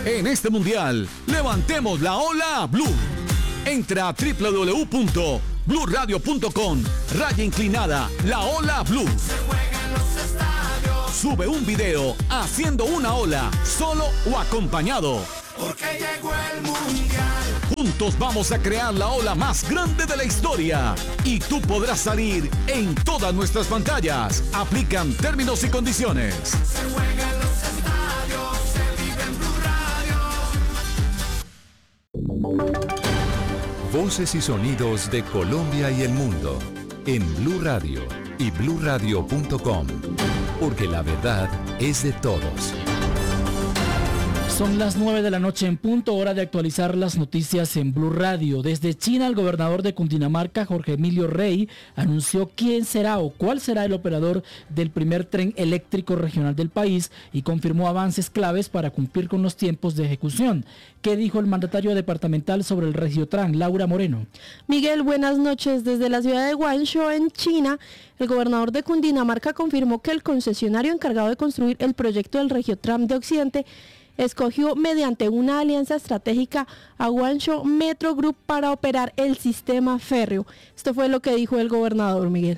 En este mundial, levantemos la ola Blue. Entra a www.bluradio.com, /la ola Blue. Sube un video haciendo una ola, solo o acompañado. Porque llegó el mundial. Juntos vamos a crear la ola más grande de la historia. Y tú podrás salir en todas nuestras pantallas. Aplican términos y condiciones. Se juega en los estadios, se vive en Blue Radio. Voces y sonidos de Colombia y el mundo en Blue Radio y bluradio.com, porque la verdad es de todos. Son las 9 de la noche en punto, hora de actualizar las noticias en Blue Radio. Desde China, el gobernador de Cundinamarca, Jorge Emilio Rey, anunció quién será o cuál será el operador del primer tren eléctrico regional del país y confirmó avances claves para cumplir con los tiempos de ejecución. ¿Qué dijo el mandatario departamental sobre el Regiotran, Laura Moreno? Miguel, buenas noches. Desde la ciudad de Guangzhou, en China, el gobernador de Cundinamarca confirmó que el concesionario encargado de construir el proyecto del Regiotran de Occidente escogió mediante una alianza estratégica a Guangzhou Metro Group para operar el sistema férreo. Esto fue lo que dijo el gobernador, Miguel.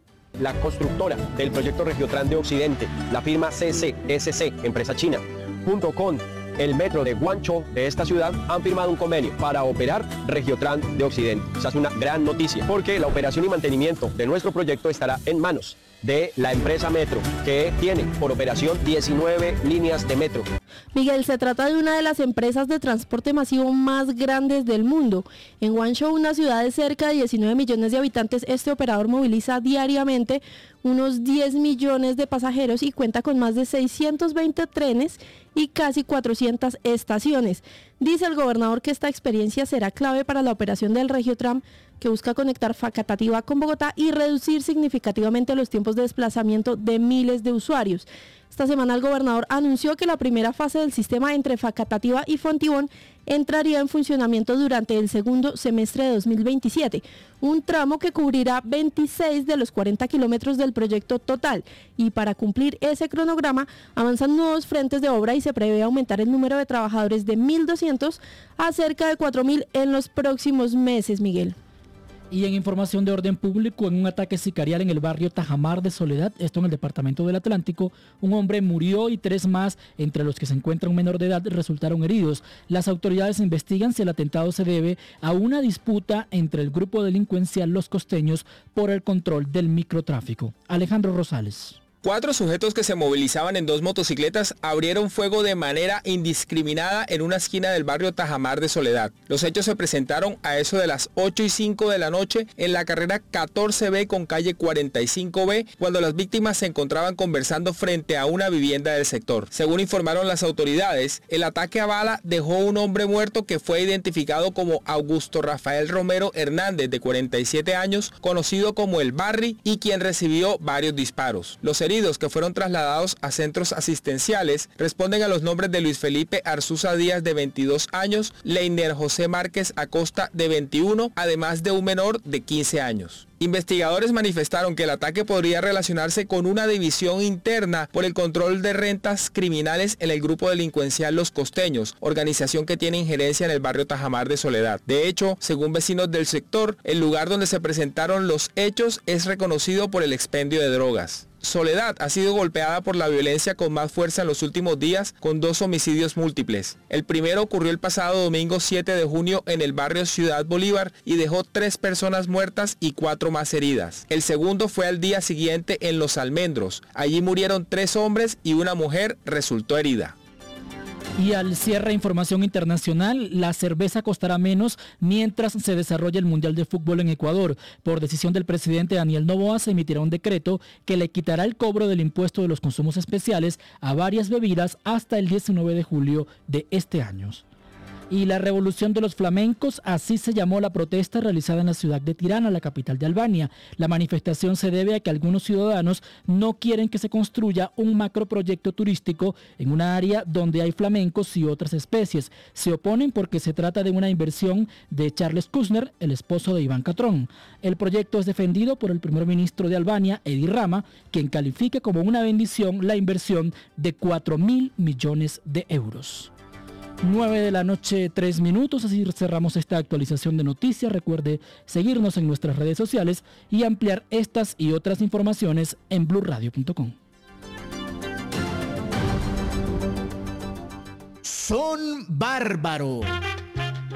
La constructora del proyecto Regiotran de Occidente, la firma CCSC, empresa china, junto con el metro de Guangzhou de esta ciudad, han firmado un convenio para operar Regiotran de Occidente. Esa es una gran noticia, porque la operación y mantenimiento de nuestro proyecto estará en manos de la empresa Metro, que tiene por operación 19 líneas de metro. Miguel, se trata de una de las empresas de transporte masivo más grandes del mundo. En Guangzhou, una ciudad de cerca de 19 millones de habitantes, este operador moviliza diariamente unos 10 millones de pasajeros y cuenta con más de 620 trenes y casi 400 estaciones. Dice el gobernador que esta experiencia será clave para la operación del Regiotram, que busca conectar Facatativá con Bogotá y reducir significativamente los tiempos de desplazamiento de miles de usuarios. Esta semana el gobernador anunció que la primera fase del sistema entre Facatativá y Fontibón entraría en funcionamiento durante el segundo semestre de 2027, un tramo que cubrirá 26 de los 40 kilómetros del proyecto total, y para cumplir ese cronograma avanzan nuevos frentes de obra y se prevé aumentar el número de trabajadores de 1.200 a cerca de 4.000 en los próximos meses, Miguel. Y en información de orden público, en un ataque sicarial en el barrio Tajamar de Soledad, esto en el departamento del Atlántico, un hombre murió y 3 más, entre los que se encuentra un menor de edad, resultaron heridos. Las autoridades investigan si el atentado se debe a una disputa entre el grupo delincuencial Los Costeños por el control del microtráfico. Alejandro Rosales. 4 sujetos que se movilizaban en 2 motocicletas abrieron fuego de manera indiscriminada en una esquina del barrio Tajamar de Soledad. Los hechos se presentaron a eso de las 8:05 de la noche en la carrera 14B con calle 45B, cuando las víctimas se encontraban conversando frente a una vivienda del sector. Según informaron las autoridades, el ataque a bala dejó un hombre muerto que fue identificado como Augusto Rafael Romero Hernández, de 47 años, conocido como el Barry, y quien recibió varios disparos. Los heridos, que fueron trasladados a centros asistenciales, responden a los nombres de Luis Felipe Arzuza Díaz, de 22 años, Leiner José Márquez Acosta, de 21, además de un menor de 15 años. Investigadores manifestaron que el ataque podría relacionarse con una división interna por el control de rentas criminales en el grupo delincuencial Los Costeños, organización que tiene injerencia en el barrio Tajamar de Soledad. De hecho, según vecinos del sector, el lugar donde se presentaron los hechos es reconocido por el expendio de drogas. Soledad ha sido golpeada por la violencia con más fuerza en los últimos días, con 2 homicidios múltiples. El primero ocurrió el pasado domingo 7 de junio en el barrio Ciudad Bolívar y dejó 3 personas muertas y 4 más heridas. El segundo fue al día siguiente en Los Almendros. Allí murieron 3 hombres y una mujer resultó herida. Y al cierre, información internacional, la cerveza costará menos mientras se desarrolla el Mundial de Fútbol en Ecuador. Por decisión del presidente Daniel Noboa, se emitirá un decreto que le quitará el cobro del impuesto de los consumos especiales a varias bebidas hasta el 19 de julio de este año. Y la revolución de los flamencos, así se llamó la protesta realizada en la ciudad de Tirana, la capital de Albania. La manifestación se debe a que algunos ciudadanos no quieren que se construya un macroproyecto turístico en una área donde hay flamencos y otras especies. Se oponen porque se trata de una inversión de Charles Kushner, el esposo de Iván Catrón. El proyecto es defendido por el primer ministro de Albania, Edi Rama, quien califica como una bendición la inversión de 4.000 millones de euros. 9 de la noche, 3 minutos, así cerramos esta actualización de noticias. Recuerde seguirnos en nuestras redes sociales y ampliar estas y otras informaciones en blurradio.com. Son bárbaro.